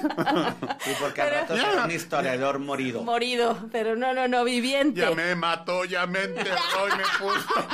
Sí, porque al rato será un historiador morido. Morido, pero no, viviente. Ya me mató, ya me enterró y me puso.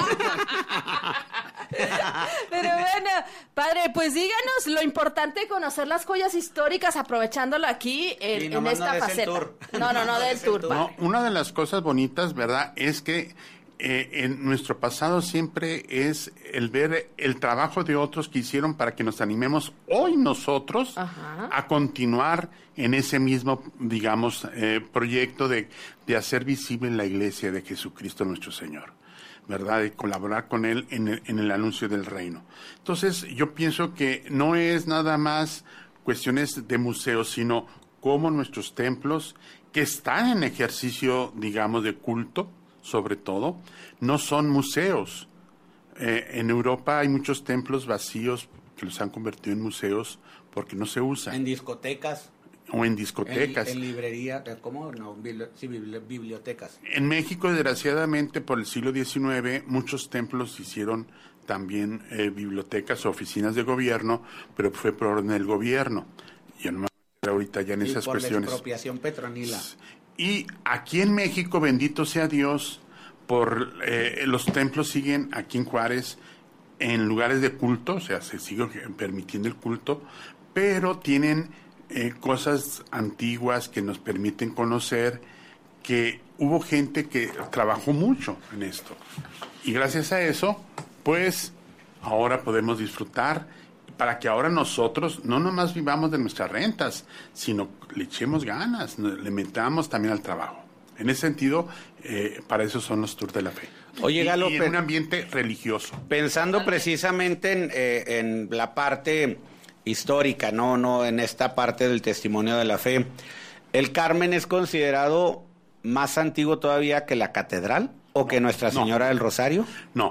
Pero bueno, padre, pues díganos lo importante de conocer las joyas históricas, aprovechándolo aquí en esta faceta. No del tour, padre. No, una de las cosas bonitas, ¿verdad?, es que en nuestro pasado siempre es el ver el trabajo de otros que hicieron para que nos animemos hoy nosotros a continuar en ese mismo, digamos, proyecto de hacer visible la iglesia de Jesucristo nuestro Señor, ¿verdad?, de colaborar con Él en el anuncio del reino. Entonces, yo pienso que no es nada más cuestiones de museos, sino como nuestros templos, que están en ejercicio, digamos, de culto, sobre todo, no son museos. En Europa hay muchos templos vacíos que los han convertido en museos porque no se usan. En discotecas. O en discotecas. En librería, ¿cómo? No, sí, bibliotecas. En México, desgraciadamente, por el siglo XIX, muchos templos hicieron también bibliotecas o oficinas de gobierno, pero fue por orden del gobierno. Yo no me voy a meter ahorita ya en esas cuestiones. Por la expropiación petronila. Y aquí en México, bendito sea Dios, por los templos siguen aquí en Juárez en lugares de culto, o sea, se sigue permitiendo el culto, pero tienen cosas antiguas que nos permiten conocer que hubo gente que trabajó mucho en esto. Y gracias a eso, pues, ahora podemos disfrutar para que ahora nosotros no nomás vivamos de nuestras rentas, sino le echemos ganas, le metamos también al trabajo. En ese sentido, para eso son los tours de la fe. Oye, Galo, y en un ambiente religioso. Pensando precisamente en la parte histórica, no en esta parte del testimonio de la fe, ¿el Carmen es considerado más antiguo todavía que la catedral o que Nuestra Señora del Rosario?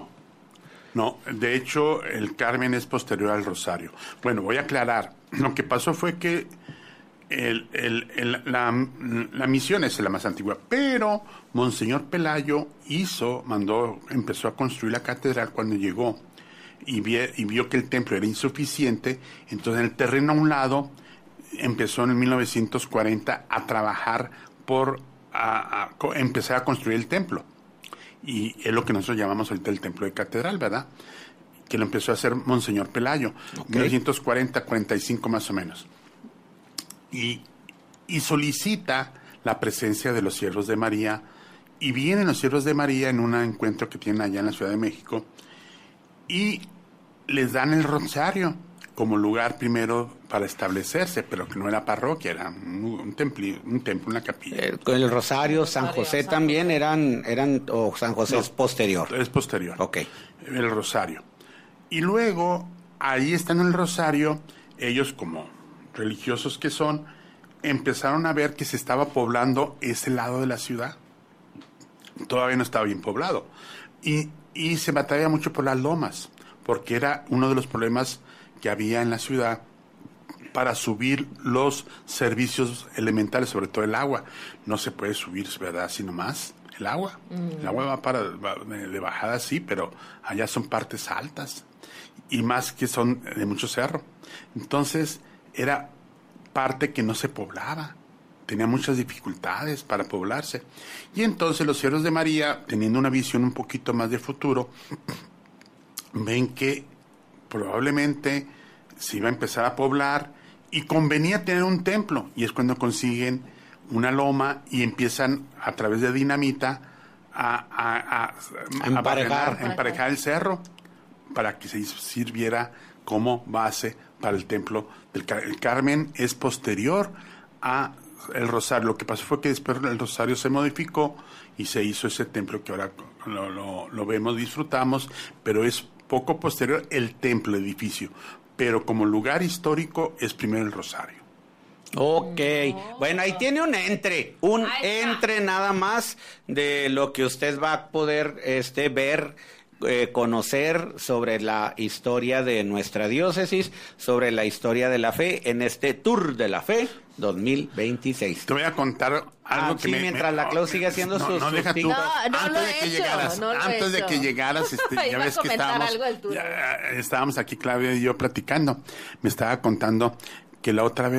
No, de hecho, el Carmen es posterior al Rosario. Bueno, voy a aclarar. Lo que pasó fue que la misión es la más antigua, pero Monseñor Pelayo empezó a construir la catedral cuando llegó y vio que el templo era insuficiente. Entonces, en el terreno a un lado, empezó en 1940 a trabajar a empezar a construir el templo. Y es lo que nosotros llamamos ahorita el templo de catedral, ¿verdad?, que lo empezó a hacer Monseñor Pelayo, 1940, 45 más o menos. Y solicita la presencia de los siervos de María, y vienen los siervos de María en un encuentro que tienen allá en la Ciudad de México, y les dan el rosario como lugar primero para establecerse, pero que no era parroquia, era un templo, una capilla. El Rosario, San José también o San José es posterior. Es posterior. Ok. El Rosario. Y luego, ahí están en el Rosario, ellos como religiosos que son, empezaron a ver que se estaba poblando ese lado de la ciudad. Todavía no estaba bien poblado. Y se batalla mucho por las lomas, porque era uno de los problemas que había en la ciudad para subir los servicios elementales, sobre todo el agua. No se puede subir, ¿verdad?, así nomás, el agua. El agua va de bajada, sí, pero allá son partes altas, y más que son de mucho cerro. Entonces, era parte que no se poblaba. Tenía muchas dificultades para poblarse. Y entonces los siervos de María, teniendo una visión un poquito más de futuro, ven que probablemente se iba a empezar a poblar y convenía tener un templo, y es cuando consiguen una loma y empiezan a través de dinamita a emparejar el cerro para que se sirviera como base para el templo del Carmen. El Carmen es posterior a el Rosario. Lo que pasó fue que después el Rosario se modificó y se hizo ese templo que ahora lo vemos, disfrutamos, pero es poco posterior el templo, edificio, pero como lugar histórico es primero el Rosario. Ok, bueno, ahí tiene un entre nada más de lo que usted va a poder ver, conocer sobre la historia de nuestra diócesis, sobre la historia de la fe en este Tour de la Fe 2026. Te voy a contar algo que mientras la Clau sigue haciendo sus deja tú. Antes de que llegaras, ya ves que estábamos aquí, Claudia y yo, platicando. Me estaba contando que la otra vez